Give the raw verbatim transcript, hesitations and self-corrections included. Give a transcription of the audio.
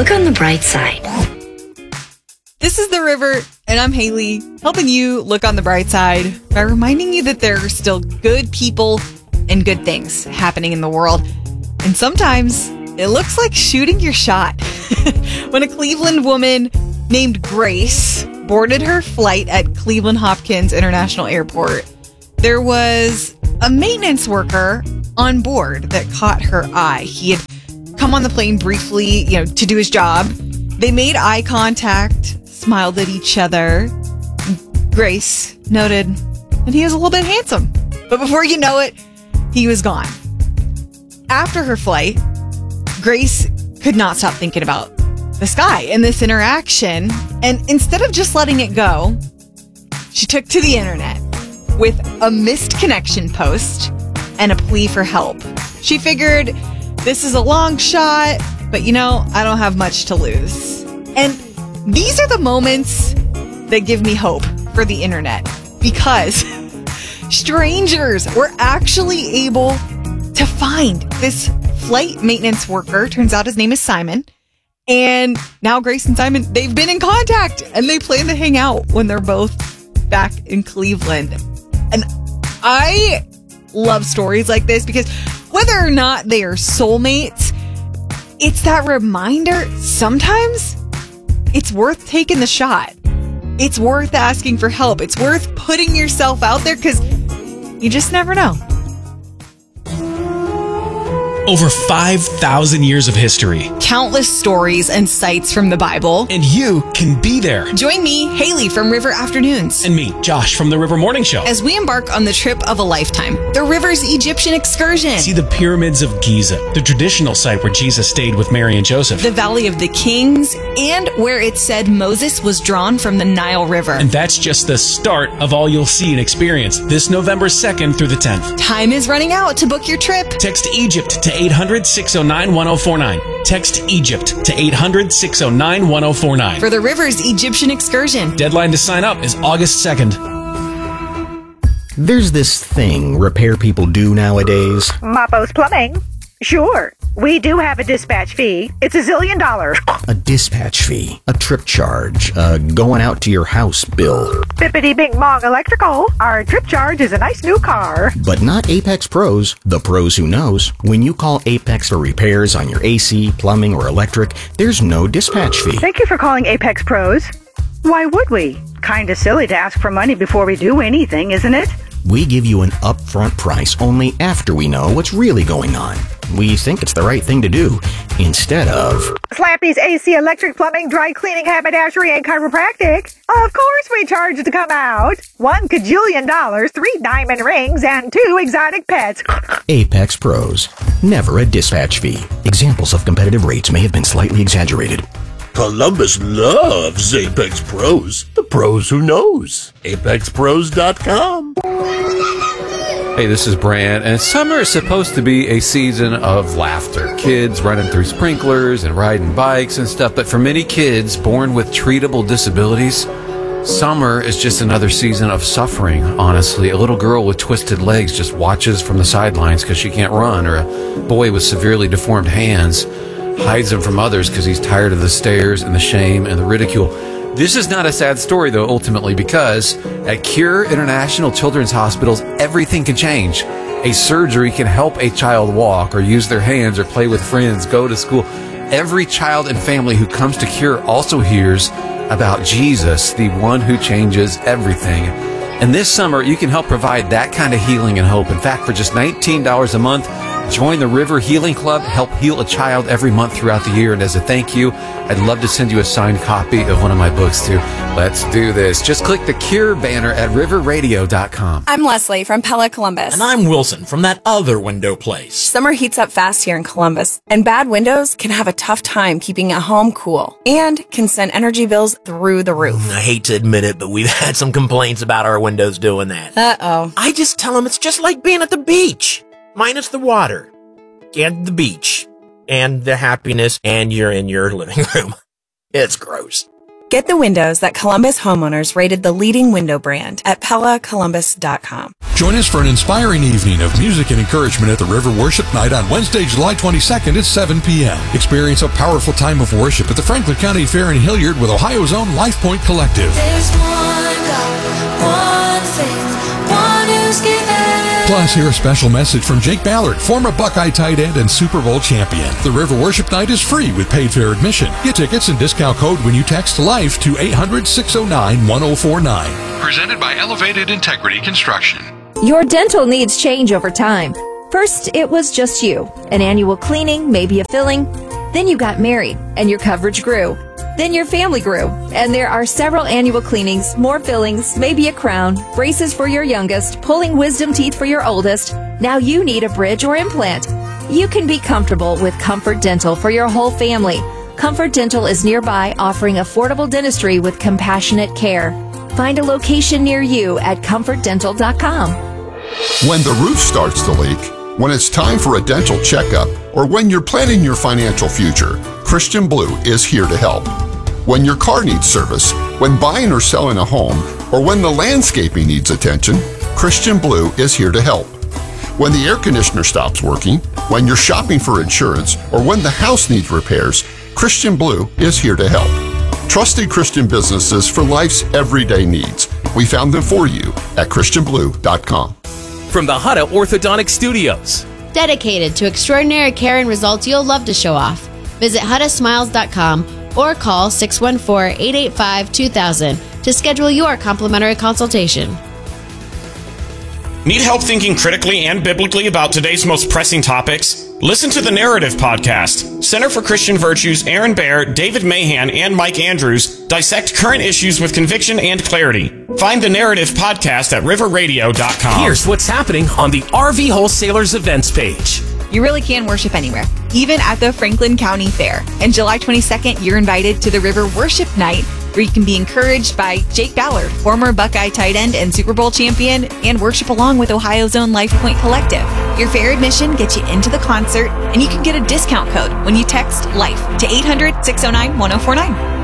Look on the bright side. This is The River, and I'm Haley, helping you look on the bright side by reminding you that there are still good people and good things happening in the world. And sometimes it looks like shooting your shot. When a Cleveland woman named Grace boarded her flight at Cleveland Hopkins International Airport, there was a maintenance worker on board that caught her eye. He had come on the plane briefly, you know, to do his job. They made eye contact, smiled at each other. Grace noted that he was a little bit handsome. But before you know it, he was gone. After her flight, Grace could not stop thinking about this guy and this interaction. And instead of just letting it go, she took to the internet with a missed connection post and a plea for help. She figured, this is a long shot, but you know, I don't have much to lose. And these are the moments that give me hope for the internet, because strangers were actually able to find this flight maintenance worker. Turns out his name is Simon. And now Grace and Simon, they've been in contact and they plan to hang out when they're both back in Cleveland. And I love stories like this because whether or not they are soulmates, it's that reminder sometimes it's worth taking the shot. It's worth asking for help. It's worth putting yourself out there because you just never know. Over five thousand years of history. Countless stories and sites from the Bible. And you can be there. Join me, Haley, from River Afternoons. And me, Josh, from the River Morning Show. As we embark on the trip of a lifetime, the River's Egyptian excursion. See the pyramids of Giza, the traditional site where Jesus stayed with Mary and Joseph. The Valley of the Kings, and where it said Moses was drawn from the Nile River. And that's just the start of all you'll see and experience this November second through the tenth. Time is running out to book your trip. Text Egypt to eight hundred, six oh nine, one oh four nine. Text Egypt to eight hundred, six oh nine, one oh four nine. For the River's Egyptian excursion. Deadline to sign up is August second. There's this thing repair people do nowadays. Mapo's Plumbing. Sure. We do have a dispatch fee. It's a zillion dollars. A dispatch fee, a trip charge, a going out to your house bill. Bippity Bing Bong Electrical. Our trip charge is a nice new car. But not Apex Pros, the pros who knows. When you call Apex for repairs on your A C, plumbing, or electric, there's no dispatch fee. Thank you for calling Apex Pros. Why would we? Kinda silly to ask for money before we do anything, isn't it? We give you an upfront price only after we know what's really going on. We think it's the right thing to do, instead of Slappy's A C, electric, plumbing, dry cleaning, haberdashery, and chiropractic. Of course we charge to come out. One cajillion dollars, three diamond rings, and two exotic pets. Apex Pros. Never a dispatch fee. Examples of competitive rates may have been slightly exaggerated. Columbus loves Apex Pros. The pros who knows. apex pros dot com. Hey, this is Brand, and summer is supposed to be a season of laughter. Kids running through sprinklers and riding bikes and stuff, but for many kids born with treatable disabilities, summer is just another season of suffering, honestly. A little girl with twisted legs just watches from the sidelines because she can't run, or a boy with severely deformed hands hides them from others because he's tired of the stares and the shame and the ridicule. This is not a sad story, though, ultimately, because at Cure International Children's Hospitals, everything can change. A surgery can help a child walk or use their hands or play with friends, go to school. Every child and family who comes to Cure also hears about Jesus, the one who changes everything. And this summer, you can help provide that kind of healing and hope. In fact, for just nineteen dollars a month, join the River Healing Club, help heal a child every month throughout the year. And as a thank you, I'd love to send you a signed copy of one of my books, too. Let's do this. Just click the Cure banner at river radio dot com. I'm Leslie from Pella Columbus. And I'm Wilson from that other window place. Summer heats up fast here in Columbus, and bad windows can have a tough time keeping a home cool and can send energy bills through the roof. I hate to admit it, but we've had some complaints about our windows doing that. Uh-oh. I just tell them it's just like being at the beach. Minus the water, and the beach, and the happiness, and you're in your living room. It's gross. Get the windows that Columbus homeowners rated the leading window brand at Pella Columbus dot com. Join us for an inspiring evening of music and encouragement at the River Worship Night on Wednesday, July twenty-second at seven p.m. Experience a powerful time of worship at the Franklin County Fair in Hilliard with Ohio's own LifePoint Collective. There's one God, one faith, one who's given. Plus, hear a special message from Jake Ballard, former Buckeye tight end and Super Bowl champion. The River Worship Night is free with paid fair admission. Get tickets and discount code when you text LIFE to eight hundred, six oh nine, one oh four nine. Presented by Elevated Integrity Construction. Your dental needs change over time. First, it was just you. An annual cleaning, maybe a filling. Then you got married, and your coverage grew. Then your family grew, and there are several annual cleanings, more fillings, maybe a crown, braces for your youngest, pulling wisdom teeth for your oldest. Now you need a bridge or implant. You can be comfortable with Comfort Dental for your whole family. Comfort Dental is nearby, offering affordable dentistry with compassionate care. Find a location near you at comfort dental dot com. When the roof starts to leak, when it's time for a dental checkup, or when you're planning your financial future, Christian Blue is here to help. When your car needs service, when buying or selling a home, or when the landscaping needs attention, Christian Blue is here to help. When the air conditioner stops working, when you're shopping for insurance, or when the house needs repairs, Christian Blue is here to help. Trusted Christian businesses for life's everyday needs. We found them for you at christian blue dot com. From the Hutta Orthodontic Studios. Dedicated to extraordinary care and results you'll love to show off. Visit hutta smiles dot com or call six one four, eight eight five, two thousand to schedule your complimentary consultation. Need help thinking critically and biblically about today's most pressing topics? Listen to the Narrative Podcast. Center for Christian Virtues, Aaron Baer, David Mahan, and Mike Andrews dissect current issues with conviction and clarity. Find the Narrative Podcast at river radio dot com. Here's what's happening on the R V Wholesalers events page. You really can worship anywhere, even at the Franklin County Fair. And July twenty-second, you're invited to the River Worship Night, where you can be encouraged by Jake Ballard, former Buckeye tight end and Super Bowl champion, and worship along with Ohio's own LifePoint Collective. Your fair admission gets you into the concert, and you can get a discount code when you text LIFE to eight hundred, six oh nine, one oh four nine.